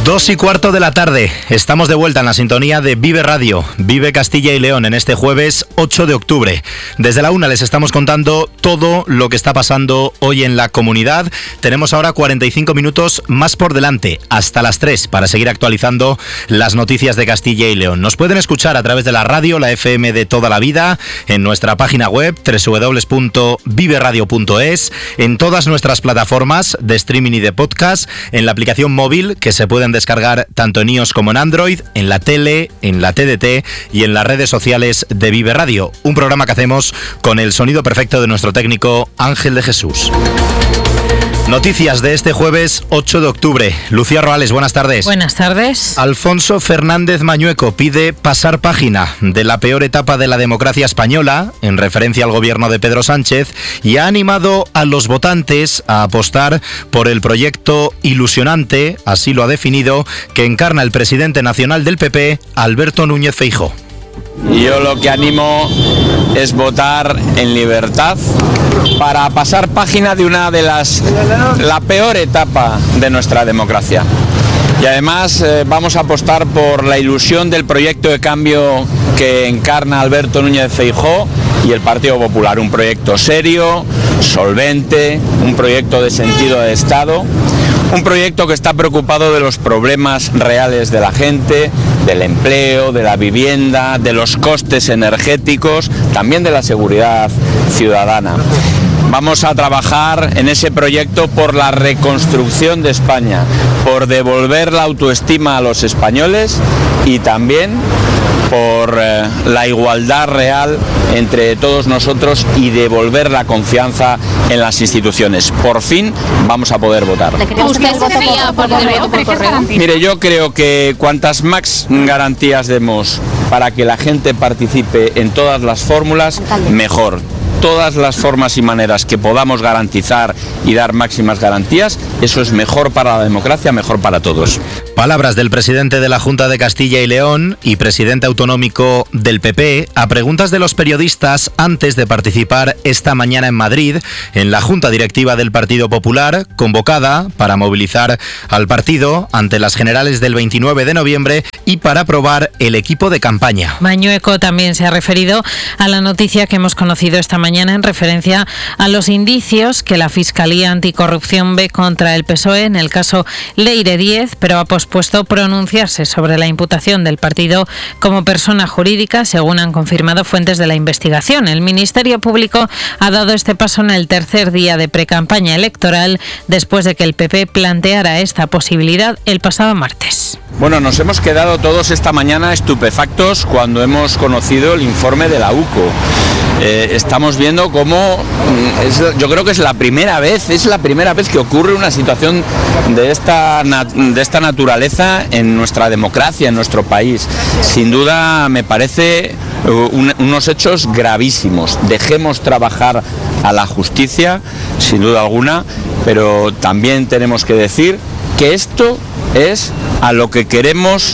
2:15 de la tarde. Estamos de vuelta en la sintonía de Vive Radio, Vive Castilla y León, en este jueves 8 de octubre. Desde la 1 les estamos contando todo lo que está pasando hoy en la comunidad. Tenemos ahora 45 minutos más por delante, hasta las 3, para seguir actualizando las noticias de Castilla y León. Nos pueden escuchar a través de la radio, la FM de toda la vida, en nuestra página web www.viveradio.es, en todas nuestras plataformas de streaming y de podcast, en la aplicación móvil que se pueden descargar tanto en iOS como en Android, en la tele, en la TDT y en las redes sociales de Vive Radio. Un programa que hacemos con el sonido perfecto de nuestro técnico Ángel de Jesús. Noticias de este jueves 8 de octubre. Lucía Roales, buenas tardes. Buenas tardes. Alfonso Fernández Mañueco pide pasar página de la peor etapa de la democracia española, en referencia al gobierno de Pedro Sánchez, y ha animado a los votantes a apostar por el proyecto ilusionante, así lo ha definido, que encarna el presidente nacional del PP, Alberto Núñez Feijóo. Yo lo que animo es votar en libertad para pasar página de la peor etapa de nuestra democracia. Y además vamos a apostar por la ilusión del proyecto de cambio que encarna Alberto Núñez Feijóo y el Partido Popular. Un proyecto serio, solvente, un proyecto de sentido de Estado. Un proyecto que está preocupado de los problemas reales de la gente, del empleo, de la vivienda, de los costes energéticos, también de la seguridad ciudadana. Vamos a trabajar en ese proyecto por la reconstrucción de España, por devolver la autoestima a los españoles y también por la igualdad real entre todos nosotros y devolver la confianza en las instituciones. Por fin vamos a poder votar. ¿Usted sería por el voto por correo? Mire, yo creo que cuantas más garantías demos para que la gente participe en todas las fórmulas, mejor. Todas las formas y maneras que podamos garantizar y dar máximas garantías, eso es mejor para la democracia, mejor para todos. Palabras del presidente de la Junta de Castilla y León y presidente autonómico del PP a preguntas de los periodistas antes de participar esta mañana en Madrid en la Junta Directiva del Partido Popular, convocada para movilizar al partido ante las generales del 29 de noviembre y para aprobar el equipo de campaña. Mañueco también se ha referido a la noticia que hemos conocido esta mañana en referencia a los indicios que la Fiscalía Anticorrupción ve contra el PSOE en el caso Leire Díez, pero ha pospuesto pronunciarse sobre la imputación del partido como persona jurídica, según han confirmado fuentes de la investigación. El Ministerio Público ha dado este paso en el tercer día de precampaña electoral, después de que el PP planteara esta posibilidad el pasado martes. Bueno, nos hemos quedado todos esta mañana estupefactos cuando hemos conocido el informe de la UCO. Estamos viendo cómo, yo creo que es la primera vez que ocurre una situación de esta naturaleza en nuestra democracia, en nuestro país. Sin duda me parece unos hechos gravísimos. Dejemos trabajar a la justicia, sin duda alguna, pero también tenemos que decir que esto es a lo que queremos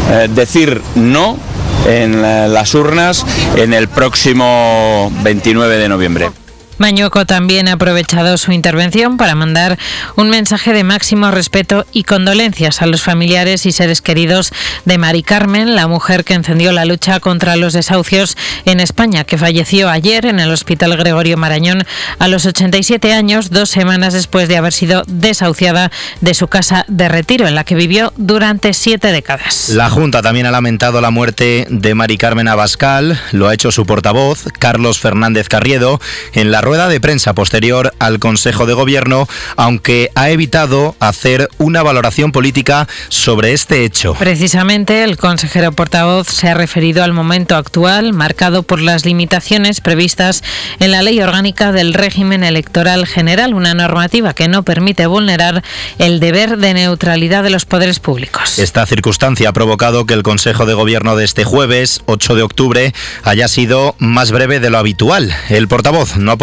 decir no en las urnas en el próximo 29 de noviembre. Mañueco también ha aprovechado su intervención para mandar un mensaje de máximo respeto y condolencias a los familiares y seres queridos de Mari Carmen, la mujer que encendió la lucha contra los desahucios en España, que falleció ayer en el Hospital Gregorio Marañón a los 87 años, 2 semanas después de haber sido desahuciada de su casa de retiro, en la que vivió durante 7 décadas. La Junta también ha lamentado la muerte de Mari Carmen Abascal. Lo ha hecho su portavoz, Carlos Fernández Carriedo, en la rueda de prensa posterior al Consejo de Gobierno, aunque ha evitado hacer una valoración política sobre este hecho. Precisamente el consejero portavoz se ha referido al momento actual, marcado por las limitaciones previstas en la Ley Orgánica del Régimen Electoral General, una normativa que no permite vulnerar el deber de neutralidad de los poderes públicos. Esta circunstancia ha provocado que el Consejo de Gobierno de este jueves, 8 de octubre, haya sido más breve de lo habitual. El portavoz no ha podido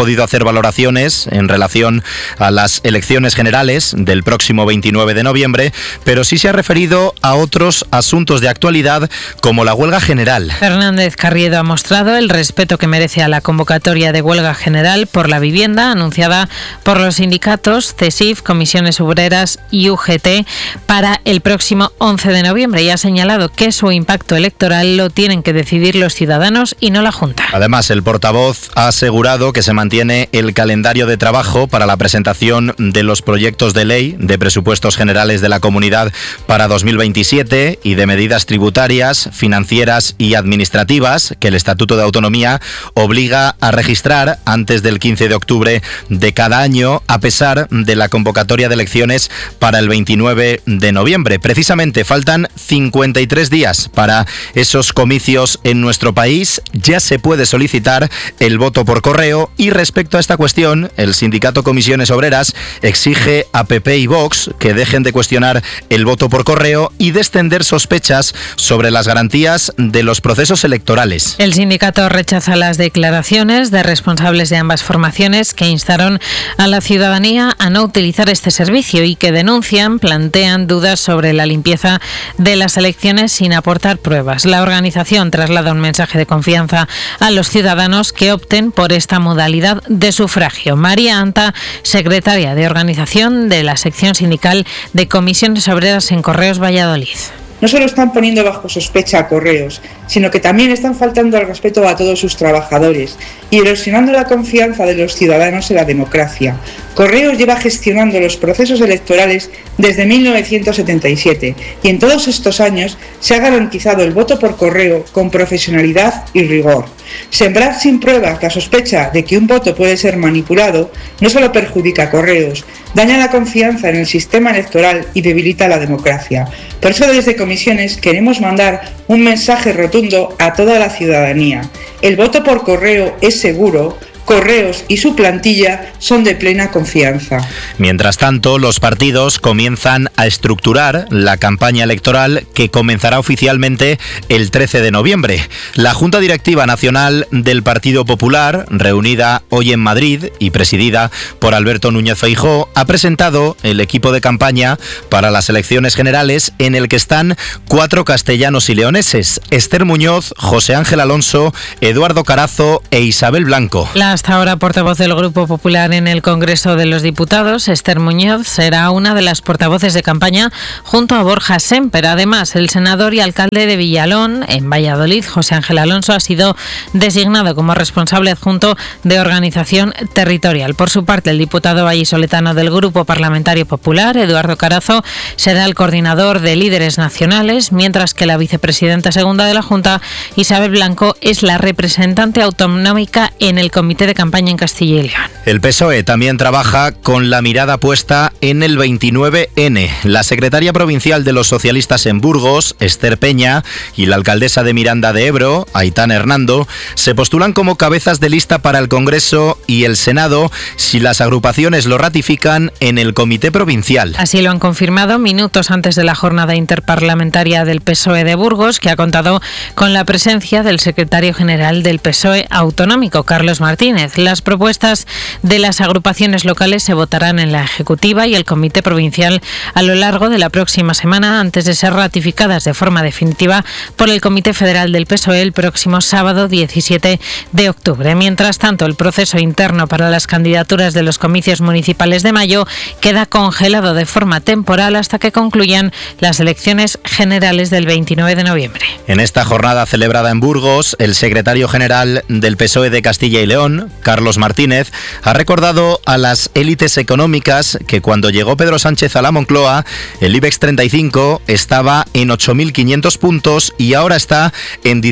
podido hacer valoraciones en relación a las elecciones generales del próximo 29 de noviembre, pero sí se ha referido a otros asuntos de actualidad como la huelga general. Fernández Carriedo ha mostrado el respeto que merece a la convocatoria de huelga general por la vivienda anunciada por los sindicatos CESIF, Comisiones Obreras y UGT para el próximo 11 de noviembre y ha señalado que su impacto electoral lo tienen que decidir los ciudadanos y no la Junta. Además, el portavoz ha asegurado que se mantiene el calendario de trabajo para la presentación de los proyectos de ley de presupuestos generales de la comunidad para 2027 y de medidas tributarias, financieras y administrativas que el Estatuto de Autonomía obliga a registrar antes del 15 de octubre de cada año, a pesar de la convocatoria de elecciones para el 29 de noviembre. Precisamente faltan 53 días para esos comicios en nuestro país. Ya se puede solicitar el voto por correo y respecto a esta cuestión, el sindicato Comisiones Obreras exige a PP y Vox que dejen de cuestionar el voto por correo y de extender sospechas sobre las garantías de los procesos electorales. El sindicato rechaza las declaraciones de responsables de ambas formaciones que instaron a la ciudadanía a no utilizar este servicio y que plantean dudas sobre la limpieza de las elecciones sin aportar pruebas. La organización traslada un mensaje de confianza a los ciudadanos que opten por esta modalidad de sufragio. María Anta, secretaria de organización de la sección sindical de Comisiones Obreras en Correos Valladolid. No solo están poniendo bajo sospecha a Correos, sino que también están faltando al respeto a todos sus trabajadores y erosionando la confianza de los ciudadanos en la democracia. Correos lleva gestionando los procesos electorales desde 1977 y en todos estos años se ha garantizado el voto por correo con profesionalidad y rigor. Sembrar sin pruebas la sospecha de que un voto puede ser manipulado no solo perjudica a Correos, daña la confianza en el sistema electoral y debilita la democracia. Por eso desde Comisiones queremos mandar un mensaje rotundo a toda la ciudadanía. El voto por correo es seguro. Correos y su plantilla son de plena confianza. Mientras tanto, los partidos comienzan a estructurar la campaña electoral que comenzará oficialmente el 13 de noviembre. La Junta Directiva Nacional del Partido Popular, reunida hoy en Madrid y presidida por Alberto Núñez Feijóo, ha presentado el equipo de campaña para las elecciones generales en el que están 4 castellanos y leoneses: Esther Muñoz, José Ángel Alonso, Eduardo Carazo e Isabel Blanco. La hasta ahora portavoz del Grupo Popular en el Congreso de los Diputados, Esther Muñoz, será una de las portavoces de campaña junto a Borja Semper. Además, el senador y alcalde de Villalón, en Valladolid, José Ángel Alonso, ha sido designado como responsable adjunto de organización territorial. Por su parte, el diputado vallisoletano del Grupo Parlamentario Popular, Eduardo Carazo, será el coordinador de líderes nacionales, mientras que la vicepresidenta segunda de la Junta, Isabel Blanco, es la representante autonómica en el Comité de Campaña en Castilla y León. El PSOE también trabaja con la mirada puesta en el 29N. La secretaria provincial de los socialistas en Burgos, Esther Peña, y la alcaldesa de Miranda de Ebro, Aitana Hernando, se postulan como cabezas de lista para el Congreso y el Senado si las agrupaciones lo ratifican en el Comité Provincial. Así lo han confirmado minutos antes de la jornada interparlamentaria del PSOE de Burgos, que ha contado con la presencia del secretario general del PSOE autonómico, Carlos Martínez. Las propuestas de las agrupaciones locales se votarán en la Ejecutiva y el Comité Provincial a lo largo de la próxima semana antes de ser ratificadas de forma definitiva por el Comité Federal del PSOE el próximo sábado 17 de octubre. Mientras tanto, el proceso interno para las candidaturas de los comicios municipales de mayo queda congelado de forma temporal hasta que concluyan las elecciones generales del 29 de noviembre. En esta jornada celebrada en Burgos, el secretario general del PSOE de Castilla y León, Carlos Martínez, ha recordado a las élites económicas que cuando llegó Pedro Sánchez a la Moncloa, el IBEX 35 estaba en 8.500 puntos y ahora está en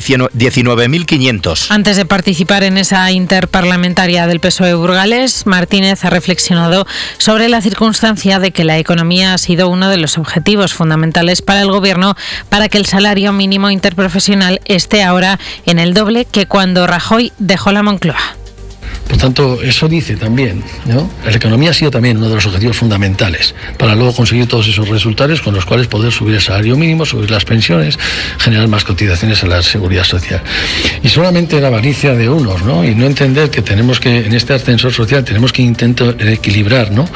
19.500. Antes de participar en esa interparlamentaria del PSOE burgalés, Martínez ha reflexionado sobre la circunstancia de que la economía ha sido uno de los objetivos fundamentales para el Gobierno para que el salario mínimo interprofesional esté ahora en el doble que cuando Rajoy dejó la Moncloa. Por tanto, eso dice también, ¿no? La economía ha sido también uno de los objetivos fundamentales para luego conseguir todos esos resultados con los cuales poder subir el salario mínimo, subir las pensiones, generar más cotizaciones a la seguridad social. Y solamente la avaricia de unos, ¿no? Y no entender que tenemos que, en este ascensor social, tenemos que intentar equilibrar, ¿no?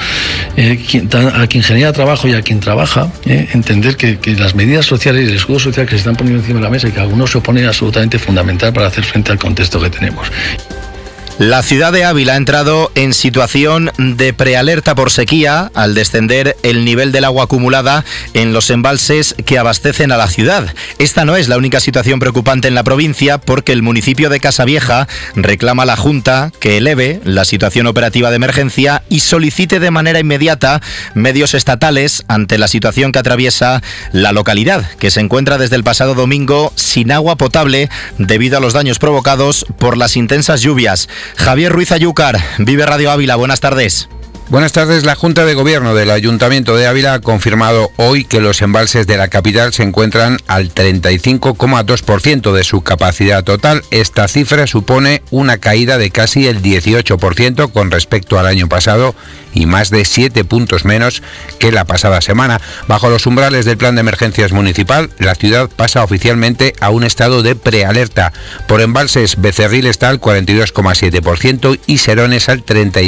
A quien genera trabajo y a quien trabaja, entender que las medidas sociales y el escudo social que se están poniendo encima de la mesa y que algunos se oponen, es absolutamente fundamental para hacer frente al contexto que tenemos. La ciudad de Ávila ha entrado en situación de prealerta por sequía al descender el nivel del agua acumulada en los embalses que abastecen a la ciudad. Esta no es la única situación preocupante en la provincia, porque el municipio de Casavieja reclama a la Junta que eleve la situación operativa de emergencia y solicite de manera inmediata medios estatales ante la situación que atraviesa la localidad, que se encuentra desde el pasado domingo sin agua potable debido a los daños provocados por las intensas lluvias. Javier Ruiz Ayúcar, Vive Radio Ávila, buenas tardes. Buenas tardes. La Junta de Gobierno del Ayuntamiento de Ávila ha confirmado hoy que los embalses de la capital se encuentran al 35,2% de su capacidad total. Esta cifra supone una caída de casi el 18% con respecto al año pasado y más de 7 puntos menos que la pasada semana. Bajo los umbrales del Plan de Emergencias Municipal, la ciudad pasa oficialmente a un estado de prealerta. Por embalses, Becerril está al 42,7% y Serones al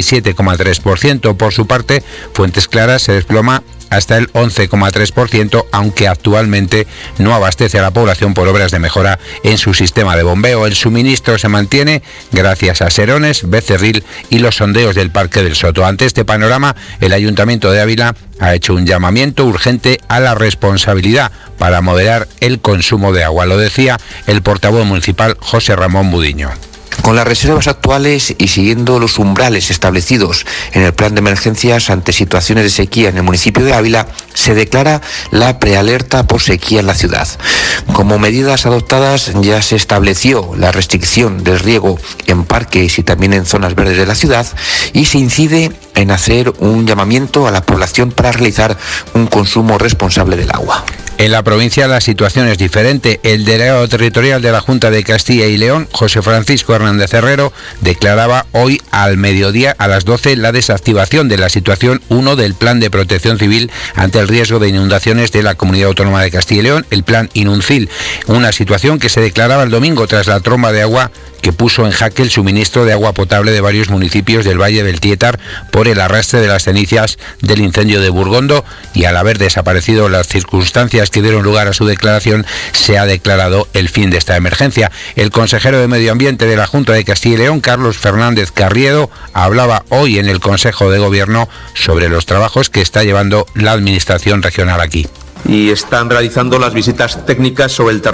37,3%. Por su parte, Fuentes Claras se desploma hasta el 11,3%, aunque actualmente no abastece a la población por obras de mejora en su sistema de bombeo. El suministro se mantiene gracias a Serones, Becerril y los sondeos del Parque del Soto. Ante este panorama, el Ayuntamiento de Ávila ha hecho un llamamiento urgente a la responsabilidad para moderar el consumo de agua. Lo decía el portavoz municipal José Ramón Budiño. Con las reservas actuales y siguiendo los umbrales establecidos en el plan de emergencias ante situaciones de sequía en el municipio de Ávila, se declara la prealerta por sequía en la ciudad. Como medidas adoptadas, ya se estableció la restricción del riego en parques y también en zonas verdes de la ciudad, y se incide en hacer un llamamiento a la población para realizar un consumo responsable del agua. En la provincia la situación es diferente. El delegado territorial de la Junta de Castilla y León, José Francisco Hernández Herrero, declaraba hoy al mediodía a las 12 la desactivación de la situación 1 del Plan de Protección Civil ante el riesgo de inundaciones de la Comunidad Autónoma de Castilla y León, el Plan Inuncil, una situación que se declaraba el domingo tras la tromba de agua que puso en jaque el suministro de agua potable de varios municipios del Valle del Tietar por el arrastre de las cenizas del incendio de Burgondo, y al haber desaparecido las circunstancias que dieron lugar a su declaración, se ha declarado el fin de esta emergencia. El consejero de Medio Ambiente de la Junta de Castilla y León, Carlos Fernández Carriedo, hablaba hoy en el Consejo de Gobierno sobre los trabajos que está llevando la Administración regional aquí. Y están realizando las visitas técnicas sobre el terreno